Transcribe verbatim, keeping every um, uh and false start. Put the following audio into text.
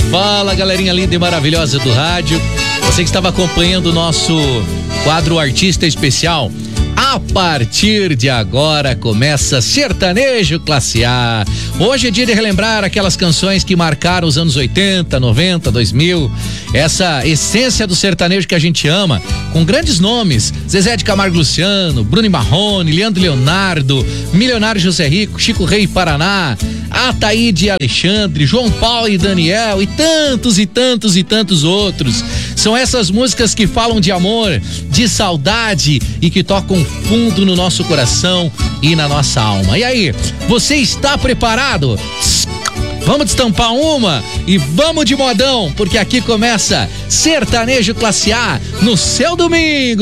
Fala, galerinha linda e maravilhosa do rádio. Você que estava acompanhando o nosso quadro Artista Especial. A partir de agora começa Sertanejo Classe A. Hoje é dia de relembrar aquelas canções que marcaram os anos oitenta, noventa, dois mil. Essa essência do sertanejo que a gente ama, com grandes nomes: Zezé de Camargo e Luciano, Bruno e Marrone, Leandro e Leonardo, Milionário José Rico, Chico Rei e Paraná, Ataíde e Alexandre, João Paulo e Daniel e tantos e tantos e tantos outros. São essas músicas que falam de amor, de saudade e que tocam fundo no nosso coração e na nossa alma. E aí, você está preparado? Vamos destampar uma e vamos de modão, porque aqui começa Sertanejo Classe A no seu domingo.